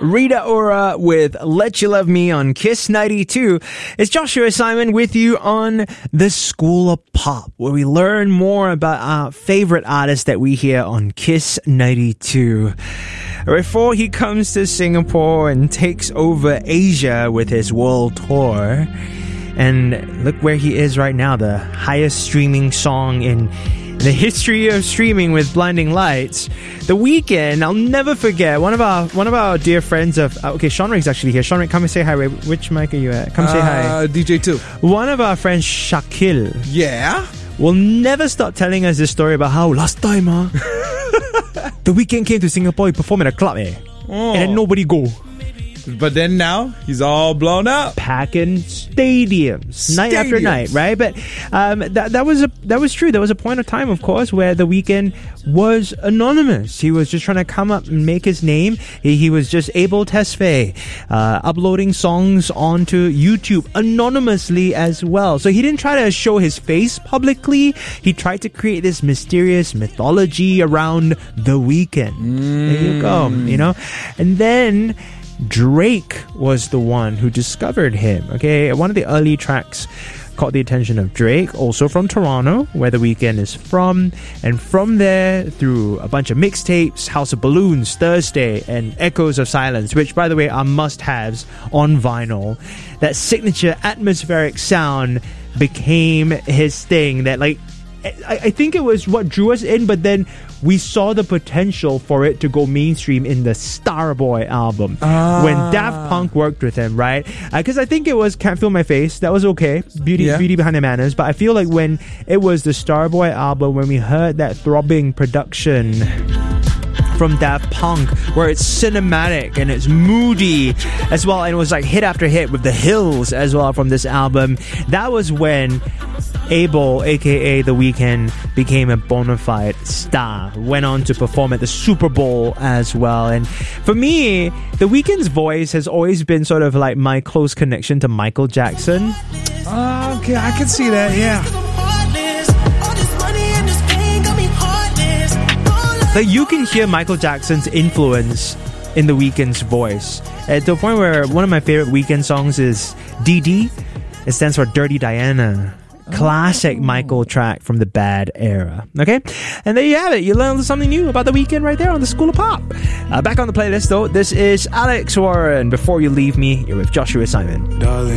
Rita Ora with Let You Love Me on Kiss 92. It's Joshua Simon with you on the School of Pop, where we learn more about our favorite artists that we hear on Kiss 92. Before he comes to Singapore and takes over Asia with his world tour. And look where he is right now, the highest streaming song in the history of streaming with Blinding Lights. The Weeknd, I'll never forget, one of our dear friends of... okay, Sean Rick's actually here. Sean Rick, come and say hi. Wait, which mic are you at? Come say hi. DJ2. One of our friends, Shakil, Yeah? will never stop telling us this story about how last time, The Weeknd came to Singapore, he performed at a club, and then nobody go. But then now, he's all blown up. Packing stadiums night after night, right? But that was true. There was a point of time, of course, where The Weeknd was anonymous. He was just trying to come up and make his name. He was just Abel Tesfaye, uploading songs onto YouTube anonymously as well. So he didn't try to show his face publicly. He tried to create this mysterious mythology around The Weeknd. There you go, And then Drake was the one who discovered him. Okay, one of the early tracks caught the attention of Drake, also from Toronto, where The Weeknd is from. And from there, through a bunch of mixtapes, House of Balloons, Thursday, and Echoes of Silence, which, by the way, are must-haves on vinyl. That signature atmospheric sound became his thing. That, I think it was what drew us in, but then we saw the potential for it to go mainstream in the Starboy album when Daft Punk worked with him, right? Because I think it was Can't Feel My Face. That was okay. Beauty Behind the Manners. But I feel like when it was the Starboy album, when we heard that throbbing production from Daft Punk, where it's cinematic and it's moody as well, and it was like hit after hit with The Hills as well from this album, that was when Abel, aka The Weeknd, became a bona fide star. Went on to perform at the Super Bowl as well. And for me, The Weeknd's voice has always been sort of like my close connection to Michael Jackson. Okay, I can see that, yeah. Like, you can hear Michael Jackson's influence in The Weeknd's voice. At the point where one of my favorite Weeknd songs is DD. It stands for Dirty Diana. Classic Michael track from the Bad era. Okay? And there you have it. You learned something new about The Weeknd right there on the School of Pop. Back on the playlist, though, this is Alex Warren. Before You Leave Me, you're with Joshua Simon. Darling.